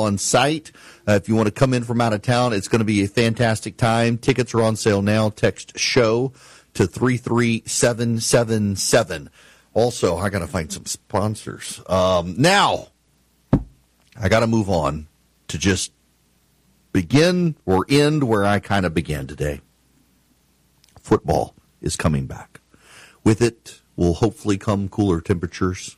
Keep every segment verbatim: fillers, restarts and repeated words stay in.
on site. Uh, if you want to come in from out of town, it's going to be a fantastic time. Tickets are on sale now. Text SHOW to three three seven seven seven. Also, I got to find some sponsors. Um, now, I got to move on to just begin or end where I kind of began today. Football is coming back. With it will hopefully come cooler temperatures.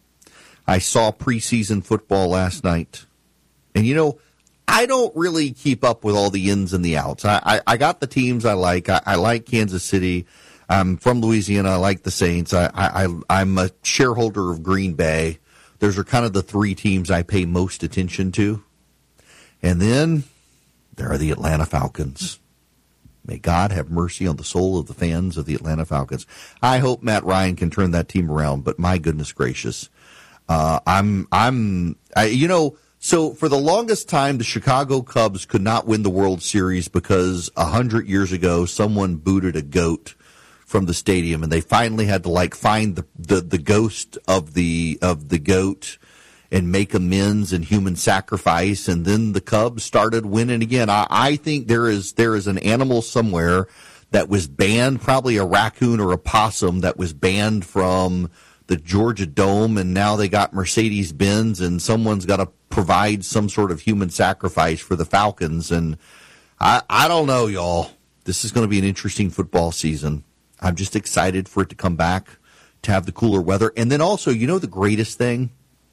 I saw preseason football last night. And, you know, I don't really keep up with all the ins and the outs. I, I, I got the teams I like. I, I like Kansas City. I'm from Louisiana. I like the Saints. I, I, I'm a shareholder of Green Bay. Those are kind of the three teams I pay most attention to. And then there are the Atlanta Falcons. May God have mercy on the soul of the fans of the Atlanta Falcons. I hope Matt Ryan can turn that team around, but my goodness gracious. Uh, I'm, I'm, I, you know, so for the longest time, the Chicago Cubs could not win the World Series because a hundred years ago, someone booted a goat from the stadium, and they finally had to like find the, the, the ghost of the of the goat and make amends and human sacrifice, and then the Cubs started winning again. I, I think there is there is an animal somewhere that was banned, probably a raccoon or a possum that was banned from the Georgia Dome, and now they got Mercedes-Benz, and someone's got to provide some sort of human sacrifice for the Falcons. And I, I don't know, y'all. This is going to be an interesting football season. I'm just excited for it to come back, to have the cooler weather. And then also, you know the greatest thing?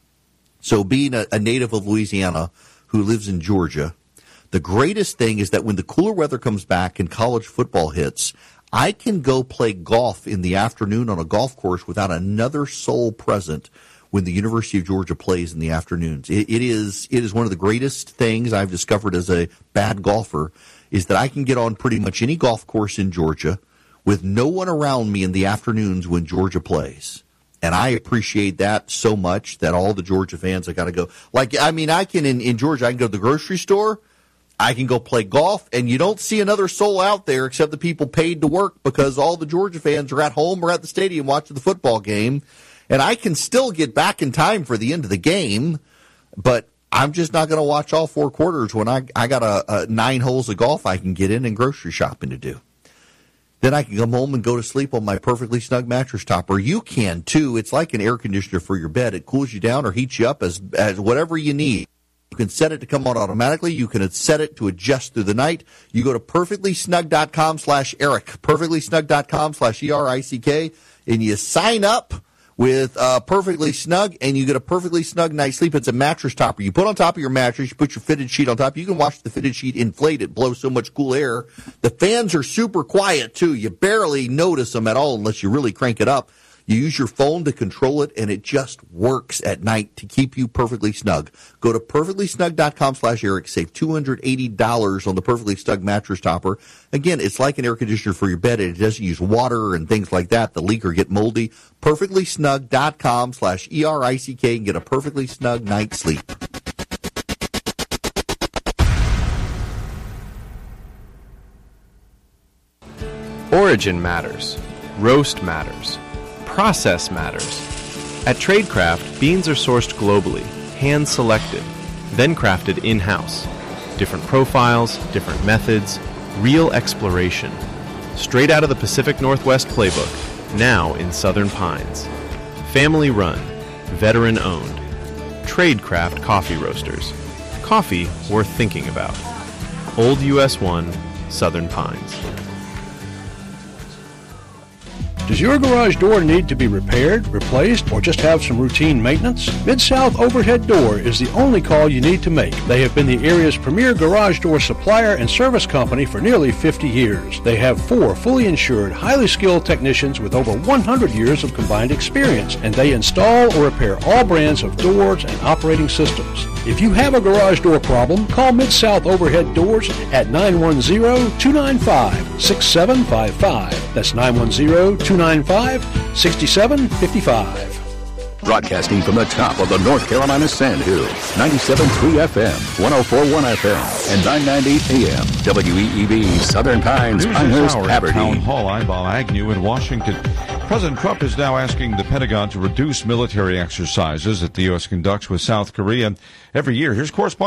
So being a, a native of Louisiana who lives in Georgia, the greatest thing is that when the cooler weather comes back and college football hits, I can go play golf in the afternoon on a golf course without another soul present when the University of Georgia plays in the afternoons. It, it is it is one of the greatest things I've discovered as a bad golfer, is that I can get on pretty much any golf course in Georgia with no one around me in the afternoons when Georgia plays. And I appreciate that so much that all the Georgia fans, I got to go. Like, I mean, I can, in, in Georgia, I can go to the grocery store, I can go play golf, and you don't see another soul out there except the people paid to work because all the Georgia fans are at home or at the stadium watching the football game. And I can still get back in time for the end of the game, but I'm just not going to watch all four quarters when I, I got a, a nine holes of golf I can get in and grocery shopping to do. Then I can come home and go to sleep on my perfectly snug mattress topper. You can, too. It's like an air conditioner for your bed. It cools you down or heats you up as, as whatever you need. You can set it to come on automatically. You can set it to adjust through the night. You go to perfectlysnug.com slash Eric, perfectlysnug.com slash E R I C K, and you sign up with uh, Perfectly Snug, and you get a perfectly snug night's sleep. It's a mattress topper. You put on top of your mattress, you put your fitted sheet on top. You can watch the fitted sheet inflate. It blows so much cool air. The fans are super quiet, too. You barely notice them at all unless you really crank it up. You use your phone to control it, and it just works at night to keep you perfectly snug. Go to perfectlysnug.com slash Eric. Save two hundred eighty dollars on the Perfectly Snug mattress topper. Again, it's like an air conditioner for your bed. It doesn't use water and things like that that leak or get moldy. perfectlysnug.com slash E R I C K and get a perfectly snug night's sleep. Origin matters. Roast matters. Process matters. At Tradecraft, beans are sourced globally, hand-selected, then crafted in-house. Different profiles, different methods, real exploration. Straight out of the Pacific Northwest playbook, now in Southern Pines. Family-run, veteran-owned. Tradecraft Coffee Roasters. Coffee worth thinking about. Old U S one, Southern Pines. Does your garage door need to be repaired, replaced, or just have some routine maintenance? Mid-South Overhead Door is the only call you need to make. They have been the area's premier garage door supplier and service company for nearly fifty years. They have four fully insured, highly skilled technicians with over one hundred years of combined experience, and they install or repair all brands of doors and operating systems. If you have a garage door problem, call Mid-South Overhead Doors at nine one zero, two nine five, six seven five five. That's nine one zero, two nine five, six seven five five. Broadcasting from the top of the North Carolina Sand Hills, ninety-seven point three F M, one oh four point one F M, and nine ninety A M, W E E B, Southern Pines, Pinehurst, Aberdeen. Town Hall, I'm Bob Agnew in Washington. President Trump is now asking the Pentagon to reduce military exercises that the U S conducts with South Korea every year. Here's correspondent